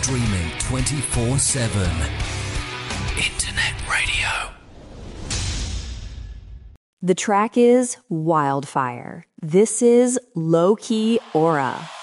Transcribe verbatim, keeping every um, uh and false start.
Streaming twenty-four seven. Internet radio. The track is Wildfire. This is Low Key Aura.